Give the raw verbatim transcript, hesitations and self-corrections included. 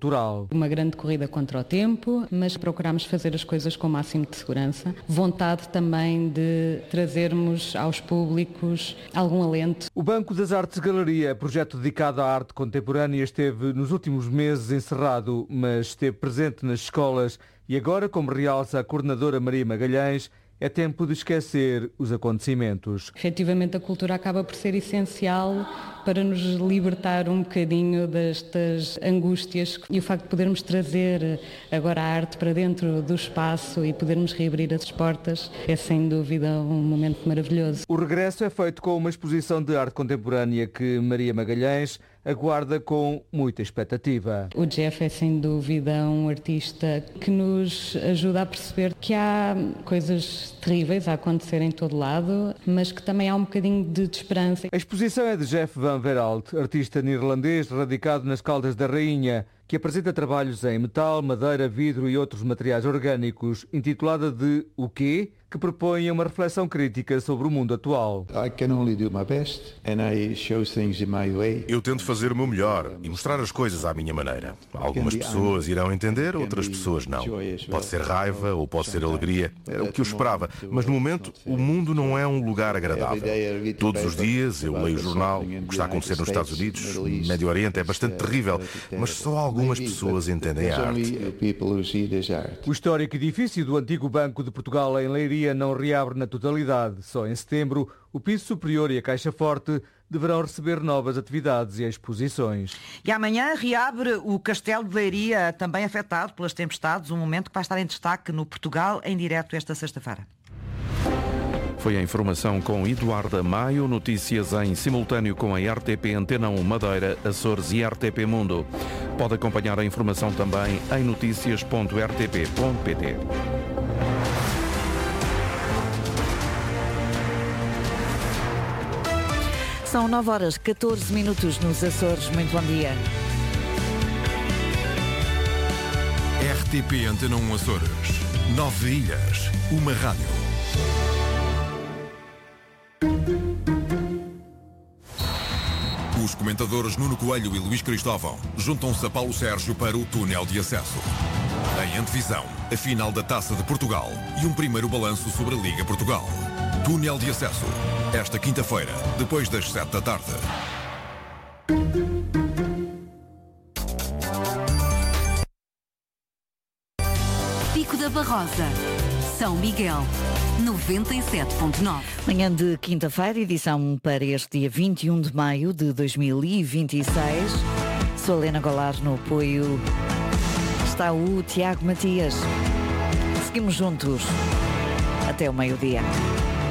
cultural. Uma grande corrida contra o tempo, mas procuramos fazer as coisas com o máximo de segurança. Vontade também de trazermos aos públicos algum alento. O Banco das Artes Galeria, projeto dedicado à arte contemporânea, esteve nos últimos meses encerrado, mas esteve presente nas escolas e agora, como realça a coordenadora Maria Magalhães, é tempo de esquecer os acontecimentos. Efetivamente, a cultura acaba por ser essencial para nos libertar um bocadinho destas angústias e o facto de podermos trazer agora a arte para dentro do espaço e podermos reabrir as portas é sem dúvida um momento maravilhoso. O regresso é feito com uma exposição de arte contemporânea que Maria Magalhães aguarda com muita expectativa. O Jeff é sem dúvida um artista que nos ajuda a perceber que há coisas terríveis a acontecer em todo lado, mas que também há um bocadinho de, de esperança. A exposição é de Jeff Van Veralt, artista neerlandês radicado nas Caldas da Rainha, que apresenta trabalhos em metal, madeira, vidro e outros materiais orgânicos, intitulada de O Quê?, que propõe uma reflexão crítica sobre o mundo atual. Eu tento fazer o meu melhor e mostrar as coisas à minha maneira. Algumas pessoas irão entender, outras pessoas não. Pode ser raiva ou pode ser alegria. Era o que eu esperava. Mas no momento, o mundo não é um lugar agradável. Todos os dias eu leio o jornal, o que está a acontecer nos Estados Unidos, no Médio Oriente é bastante terrível, mas só algumas pessoas entendem a arte. O histórico edifício do antigo Banco de Portugal em Leiria não reabre na totalidade. Só em setembro, o piso superior e a Caixa Forte deverão receber novas atividades e exposições. E amanhã reabre o Castelo de Leiria, também afetado pelas tempestades, um momento que vai estar em destaque no Portugal em direto esta sexta-feira. Foi a informação com Eduardo Maio, notícias em simultâneo com a R T P Antena um Madeira, Açores e R T P Mundo. Pode acompanhar a informação também em noticias ponto r t p ponto p t. São nove horas, catorze minutos nos Açores. Muito bom dia. R T P Antena um Açores. Nove ilhas, uma rádio. Os comentadores Nuno Coelho e Luís Cristóvão juntam-se a Paulo Sérgio para o túnel de acesso. Em antevisão, a final da Taça de Portugal e um primeiro balanço sobre a Liga Portugal. Túnel de acesso, esta quinta-feira, depois das sete da tarde. Pico da Barrosa, São Miguel, noventa e sete ponto nove. Manhã de quinta-feira, edição para este dia vinte e um de maio de dois mil e vinte e seis. Sou Helena Golar, no apoio está o Tiago Matias. Seguimos juntos até o meio-dia.